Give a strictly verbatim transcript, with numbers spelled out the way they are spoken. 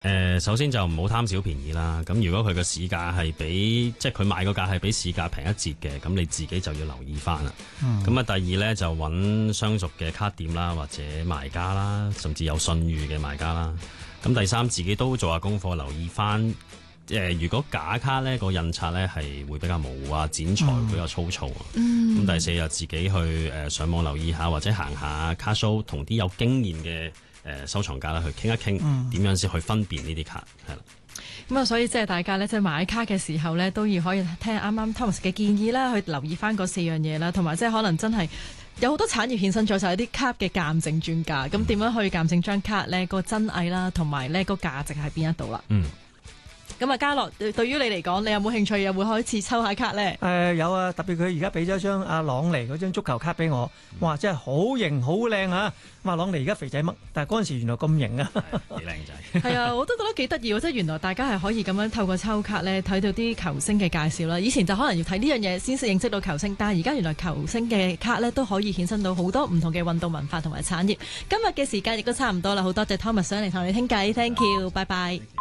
誒，首先就唔好貪小便宜啦。咁如果佢個市價係比即係佢買個價係比市價平一截嘅，咁你自己就要留意翻啦。咁啊、嗯，第二呢，就揾相熟嘅卡店啦，或者賣家啦，甚至有信譽嘅賣家啦。咁第三，自己都做下功課，留意翻誒、呃，如果假卡呢個印刷呢係會比較模糊啊，剪裁會比較粗糙啊。咁、嗯、第四就自己去誒、呃、上網留意下，或者行下卡 show，同啲有經驗嘅。誒、呃、收藏家啦，去傾一傾點樣先去分辨呢啲卡係啦。 咁啊、嗯，所以即係大家咧，即係買卡嘅時候咧，都要可以聽啱啱 Thomas 嘅建議啦，去留意翻嗰四樣嘢啦，同埋即係可能真係有好多產業衍生咗，就係啲卡嘅鑑證專家。咁點、嗯、樣去鑑證張卡咧？個真偽啦，同埋咧個價值喺邊一度啦？嗯。咁啊，嘉樂對於你嚟講，你有冇興趣又會開始抽下卡咧？誒、 呃、有啊，特別佢而家俾咗張阿朗尼嗰張足球卡俾我，哇！真係好型好靚啊！哇，朗尼而家肥仔乜？但係嗰陣時原來咁型啊， 幾靚仔。 係啊，我都覺得幾得意喎！即係原來大家係可以咁樣透過抽卡咧睇到啲球星嘅介紹啦。以前就可能要睇呢樣嘢先識認識到球星，但係而家原來球星嘅卡咧都可以衍生到好多唔同嘅運動文化同埋產業。今日嘅時間亦都差唔多啦，好多謝 Thomas 上嚟同你傾偈，thank you，拜拜。